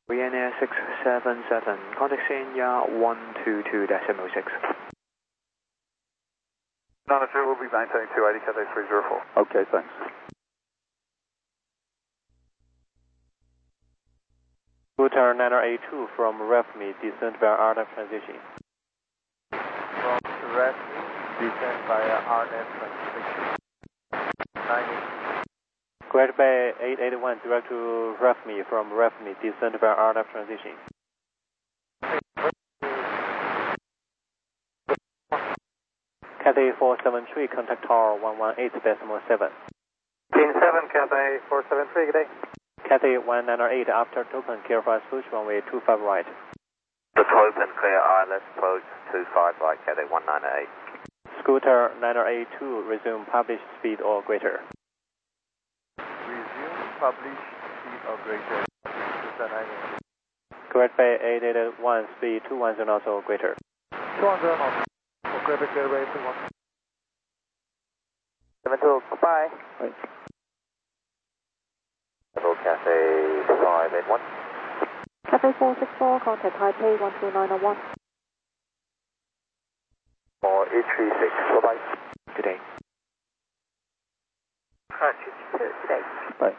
Ryanair 677, contact Senya 122.06. None of it will be maintaining 280, Cathay 304. Okay, thanks. Scooter 9A2 from REFME, descent via RNAV transition. From REFME, descent via RNAV transition. 980. Great Bay 881, direct to REFME from REFME, descent via RNAV transition. Cathay 473, contact tower 118.7. Team 7, Cathay 473, good day. Cathay 198, after token, clear for approach runway 25 right. The open, clear ILS approach 25 right, Cathay 198. Scooter 9A2, resume published speed or greater. Resume published speed or greater. Great Bay 881, speed 210 knots or greater. 210 knots. Great Bay, clear Bay 21. 72, goodbye. Right. Hello, Cathay 581. Cathay 464, contact Taipei 12901. 4836, bye-bye. Good day. Good day. Bye.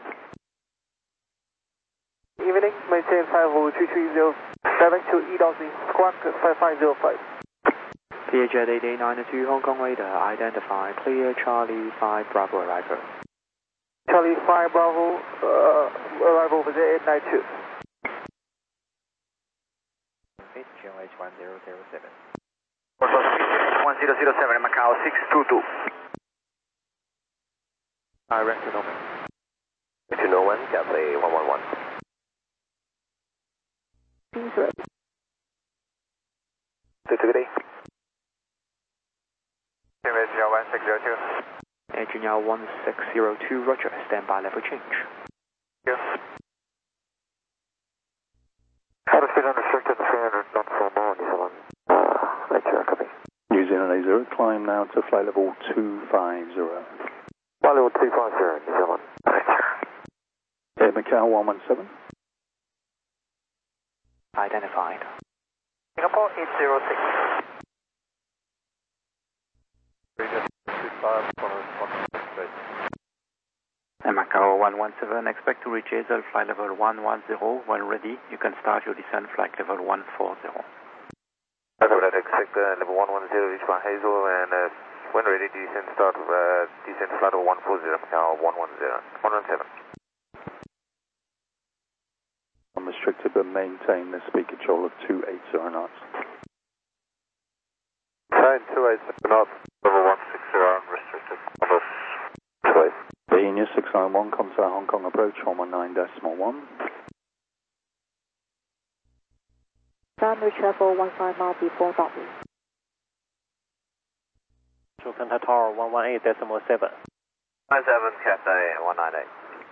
Evening, maintain 50330, direct to EDOC, squawk 5505. Clear Jet 8892, Hong Kong radar, identify, clear Charlie 5 Bravo arrival. Charlie 5 Bravo, arrival visit 892. GLH 1007. 1007, Macau 622. Direct to Norman. To no one, Cathay 111. Good day. Engineer 1602. Engineer 1602, roger, standby level change. Yes. Out of speed unrestricted, 300 knots for now, New Zealand. Later, copy. New Zealand A0, climb now to flight level 250. Flight level 250, New Zealand. Later. Air Macau 117. Identified. Singapore 806. Radio 25, Macau 117, expect to reach Hazel flight level 110. When ready, you can start your descent flight level 140. I would expect level 110 reach by Hazel, and when ready, descent start descent flight level 140, Macau 117. Unrestricted, but maintain the speed control of 280 knots. Maintain 280 knots, level 160 unrestricted. Almost 280. Being 691, contact Hong Kong approach 119.1. Primary travel 15 miles before docking. To contact tower 118.7. 97, Cathay 198.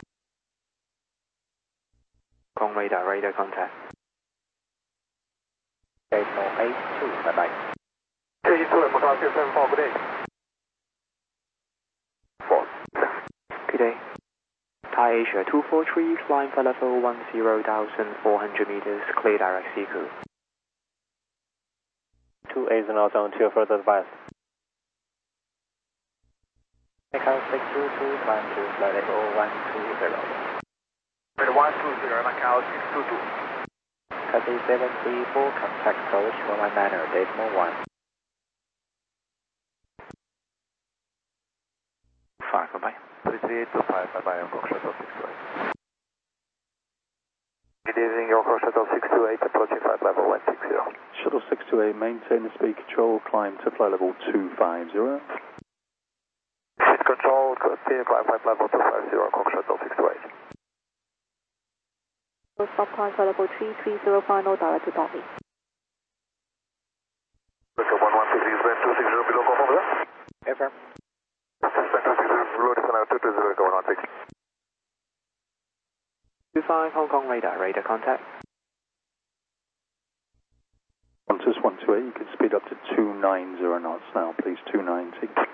Hong Kong radar contact. 8482, bye-bye. 82, Macau 674, good day. 4. Good day. Thai Asia 243, flying for level 10,400 meters, clear direct Siku. 280 knots until further advice. Macau 622, climb to flight level 120. 120, Macau 622. Cathay 734, contact approach 119.1. 5, bye-bye. 3825, bye-bye, Hong Kong Shuttle 628. Good evening, Hong Kong Shuttle 628, approaching flight level 160. Shuttle 628, maintain the speed control, climb to flight level 250. Speed control, clear climb flight level 250, Hong Kong Shuttle 628. Stop time for level 330, final direct to docking. Look at 116, 260 below, come over there. Affirm. 260 below, descend out 220, go 116. 25, Hong Kong radar contact. Qantas 128, you can speed up to 290 knots now, please, 290.